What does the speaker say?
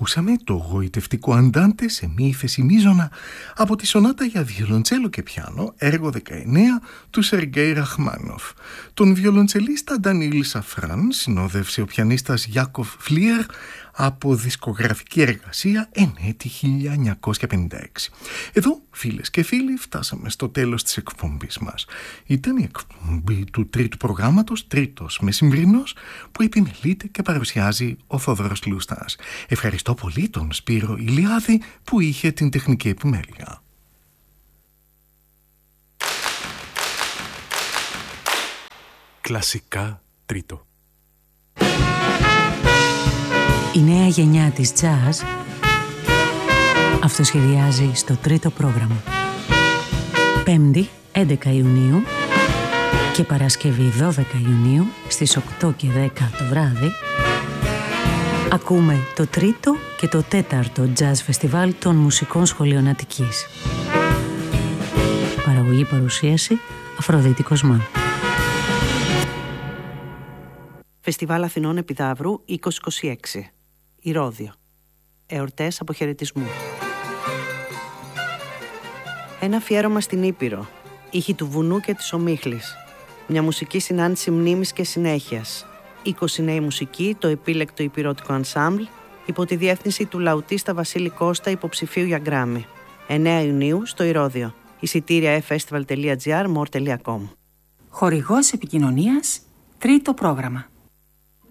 Ακούσαμε το γοητευτικό Αντάντε σε μη ύφεση μείζωνα από τη σονάτα για βιολοντσέλο και πιάνο, έργο 19 του Σεργέη Ραχμάνοφ. Τον βιολοντσελίστα Ντανίλ Σαφράν συνόδευσε ο πιανίστας Γιάκοφ Φλίερ από δισκογραφική εργασία εν έτη 1956. Εδώ, φίλες και φίλοι, φτάσαμε στο τέλος της εκπομπής μας. Ήταν η εκπομπή του τρίτου προγράμματος, τρίτος μεσημβρινός, που επιμελείται και παρουσιάζει ο Θόδωρος Λούστας. Ευχαριστώ πολύ τον Σπύρο Ηλιάδη που είχε την τεχνική επιμέλεια. Κλασικά τρίτο. Η νέα γενιά της jazz αυτοσχεδιάζει στο τρίτο πρόγραμμα. 5η 11 Ιουνίου και Παρασκευή 12 Ιουνίου στις 8 και 10 το βράδυ ακούμε το τρίτο και το τέταρτο jazz φεστιβάλ των μουσικών σχολείων Αττικής. Παραγωγή παρουσίαση Αφροδίτη Κοσμά. Φεστιβάλ Αθηνών Επιδαύρου 2026. Ηρώδειο. Εορτές αποχαιρετισμού. Ένα αφιέρωμα στην Ήπειρο. Ήχοι του βουνού και της ομίχλης. Μια μουσική συνάντηση μνήμης και συνέχειας. 20 νέοι μουσικοί, το επίλεκτο υπηρώτικο ανσάμπλ, υπό τη διεύθυνση του λαουτίστα Βασίλη Κώστα, υποψηφίου για Γκράμι. 9 Ιουνίου στο Ηρώδειο. Εισιτήρια festival.gr, more.com. Χορηγός επικοινωνίας, τρίτο πρόγραμμα.